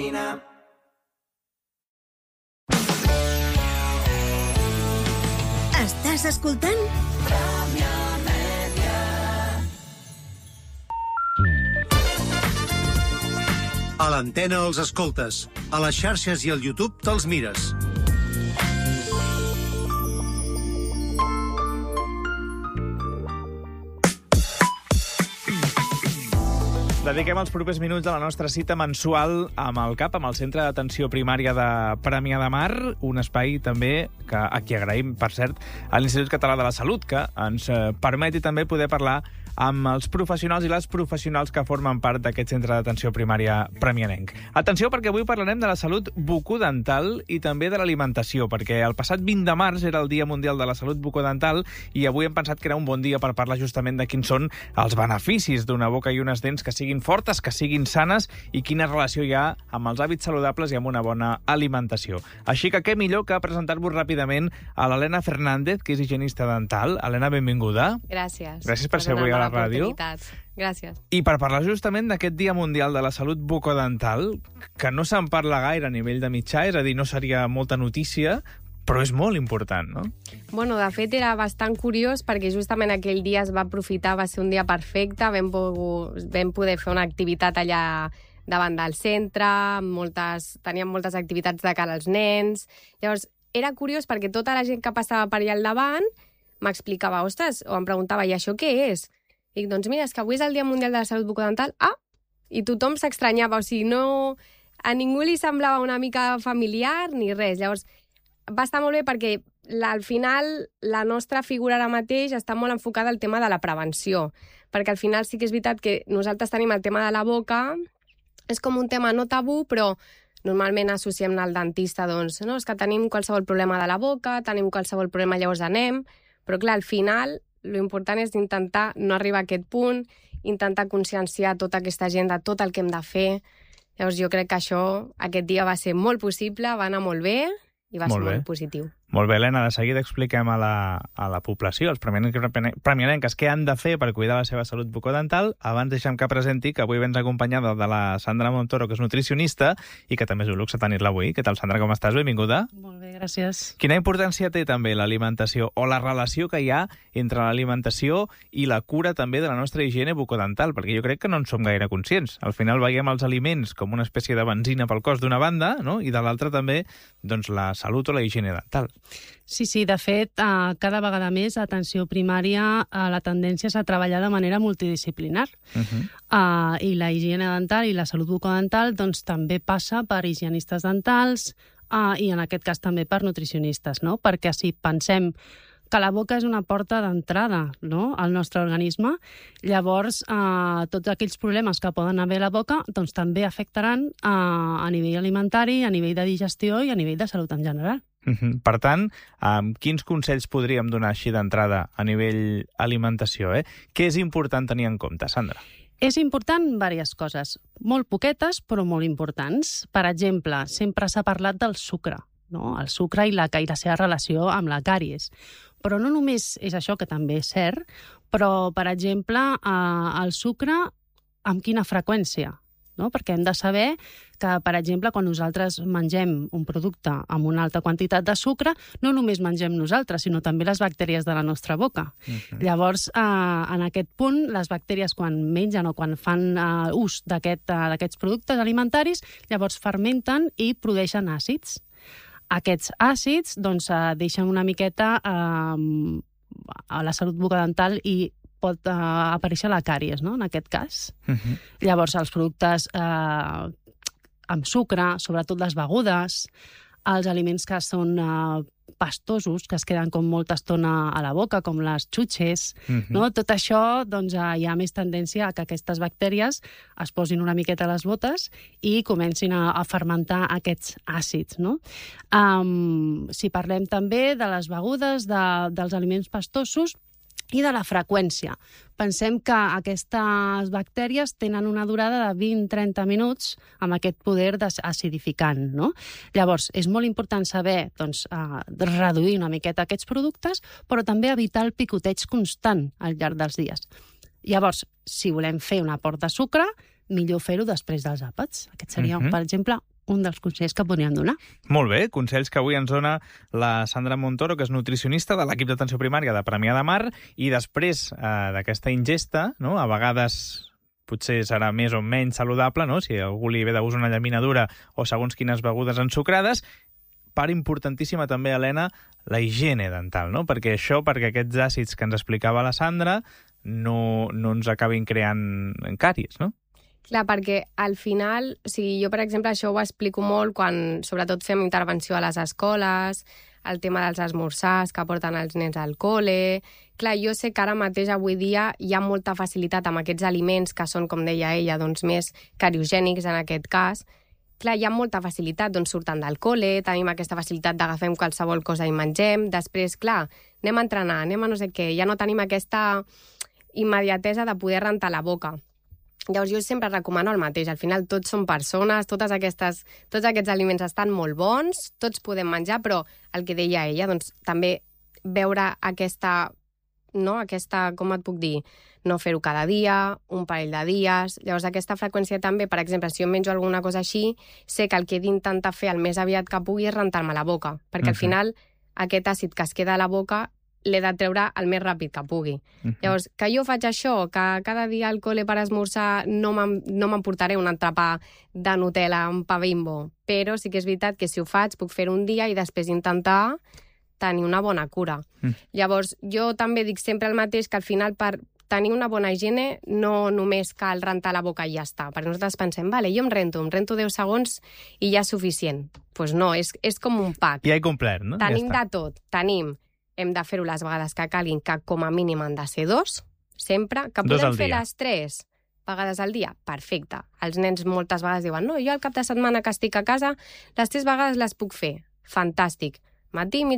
vitamina. Estàs escoltant? A l'antena els escoltes, a les xarxes i al YouTube te'ls mires. Dediquem els propers minuts a la nostra cita mensual amb el CAP, amb el Centre d'Atenció Primària de Premià de Mar, un espai també que a qui agraïm, per cert, a l'Institut Català de la Salut, que ens permeti també poder parlar amb els professionals i les professionals que formen part d'aquest centre d'atenció primària premianenc. Atenció, perquè avui parlarem de la salut bucodental i també de l'alimentació, perquè el passat 20 de març era el Dia Mundial de la Salut Bucodental i avui hem pensat que era un bon dia per parlar justament de quins són els beneficis d'una boca i unes dents que siguin fortes, que siguin sanes i quina relació hi ha amb els hàbits saludables i amb una bona alimentació. Així que què millor que presentar-vos ràpidament a l'Helena Fernández, que és higienista dental. Helena, benvinguda. Gràcies. Gràcies per ser avui a la ràdio. Gràcies. I per parlar justament d'aquest Dia Mundial de la Salut Bucodental, que no se'n parla gaire a nivell de mitjà, és a dir, no seria molta notícia, però és molt important, no? Bueno, de fet, era bastant curiós perquè justament aquell dia es va aprofitar, va ser un dia perfecte, vam poder fer una activitat allà davant del centre, teníem moltes activitats de cara als nens. Llavors, era curiós perquè tota la gent que passava per allà al davant m'explicava, ostres, o em preguntava, i això què és? I dic, doncs mira, és que avui és el Dia Mundial de la Salut Bucodental. Ah! I tothom s'estranyava, o sigui, no... A ningú li semblava una mica familiar ni res. Llavors, va estar molt bé perquè al final la nostra figura ara mateix està molt enfocada al tema de la prevenció, perquè al final sí que és veritat que nosaltres tenim el tema de la boca, és com un tema no tabú, però normalment associem al dentista, doncs, no, és que tenim qualsevol problema de la boca, tenim qualsevol problema, llavors anem, però clar, al final, lo important és intentar no arribar a aquest punt, intentar conscienciar tota aquesta gent de tot el que hem de fer. Llavors jo crec que aquest dia va ser molt possible, va anar molt bé i va ser molt positiu. Molt bé, Helena, de seguida expliquem a la població, als premianenques, què han de fer per cuidar la seva salut bucodental. Abans deixem que presenti que avui vens acompanyada de la Sandra Montoro, que és nutricionista, i que també és un luxe tenir-la avui. Què tal, Sandra, com estàs? Benvinguda. Molt bé, gràcies. Quina importància té també l'alimentació o la relació que hi ha entre l'alimentació i la cura també de la nostra higiene bucodental? Perquè jo crec que no en som gaire conscients. Al final veiem els aliments com una espècie de benzina pel cos d'una banda, no? I de l'altra també doncs, la salut o la higiene dental. Sí, de fet, cada vegada més a atenció primària la tendència és a treballar de manera multidisciplinar. I la higiene dental i la salut bucodental doncs, també passa per higienistes dentals i en aquest cas també per nutricionistes, no? Perquè si pensem que la boca és una porta d'entrada, no?, al nostre organisme, llavors tots aquells problemes que poden haver a la boca doncs, també afectaran a nivell alimentari, a nivell de digestió i a nivell de salut en general. Per tant, quins consells podríem donar així d'entrada a nivell alimentació? Què és important tenir en compte, Sandra? És important diverses coses, molt poquetes però molt importants. Per exemple, sempre s'ha parlat del sucre, no? El sucre i la seva relació amb la càries. Però no només és això, que també és cert, però, per exemple, el sucre amb quina freqüència? No? Perquè hem de saber que, per exemple, quan nosaltres mengem un producte amb una alta quantitat de sucre, no només mengem nosaltres, sinó també les bactèries de la nostra boca. Llavors, en aquest punt, les bactèries, quan mengen o quan fan ús d'aquests productes alimentaris, llavors fermenten i produeixen àcids. Aquests àcids doncs, deixen una miqueta a la salut bucodental i pot aparèixer la càries, no?, en aquest cas. Llavors, els productes amb sucre, sobretot les begudes, els aliments que són pastosos, que es queden com molta estona a la boca, com les xutxes, no? Tot això, doncs, hi ha més tendència a que aquestes bactèries es posin una miqueta a les botes i comencin a fermentar aquests àcids, no? Si parlem també de les begudes, dels aliments pastosos, i de la freqüència. Pensem que aquestes bactèries tenen una durada de 20-30 minuts amb aquest poder acidificant, no? Llavors, és molt important saber reduir una miqueta aquests productes, però també evitar el picoteig constant al llarg dels dies. Llavors, si volem fer un aport de sucre, millor fer-ho després dels àpats. Aquest seria, per exemple, un dels consells que podríem donar. Molt bé, consells que avui ens dona la Sandra Montoro, que és nutricionista de l'equip d'atenció primària de Premià de Mar, i després d'aquesta ingesta, no, a vegades potser serà més o menys saludable, no? Si a algú li ve de gust una llaminadura o segons quines begudes ensucrades. Part importantíssima també, Helena, la higiene dental, no? Perquè aquests àcids que ens explicava la Sandra no ens acabin creant càries, no? Clar, perquè al final, o sigui, jo, per exemple, això ho explico molt quan, sobretot, fem intervenció a les escoles, el tema dels esmorzars que porten els nens al col·le. Clar, jo sé que ara mateix, avui dia, hi ha molta facilitat amb aquests aliments que són, com deia ella, doncs més cariogènics en aquest cas. Clar, hi ha molta facilitat, doncs surten del col·le, tenim aquesta facilitat d'agafem qualsevol cosa i mengem. Després, clar, anem a entrenar, anem a no sé què, ja no tenim aquesta immediatesa de poder rentar la boca. Llavors, jo sempre recomano el mateix. Al final, tots són persones, tots aquests aliments estan molt bons, tots podem menjar, però el que deia ella, doncs, també veure aquesta, com et puc dir, no fer-ho cada dia, un parell de dies. Llavors, aquesta freqüència també, per exemple, si jo menjo alguna cosa així, sé que el que he d'intentar fer el més aviat que pugui és rentar-me la boca, perquè al final aquest àcid que es queda a la boca l'he de treure el més ràpid que pugui. Llavors, que jo faig això, que cada dia al col·le per esmorzar no m'emportaré un entrepà de Nutella, un pa Bimbo, però sí que és veritat que si ho faig puc fer un dia i després intentar tenir una bona cura. Llavors, jo també dic sempre el mateix, que al final per tenir una bona higiene no només cal rentar la boca i ja està, perquè nosaltres pensem, vale, jo em rento 10 segons i ja és suficient. Doncs no, és com un pack. Ja he complert, no? Tenim de tot, hem de fer-ho les vegades que calguin, que com a mínim han de ser 2, sempre. Que podem fer les 3 vegades al dia? Perfecte. Els nens moltes vegades diuen, no, jo al cap de setmana que estic a casa, les 3 vegades les puc fer. Fantàstic. Matí,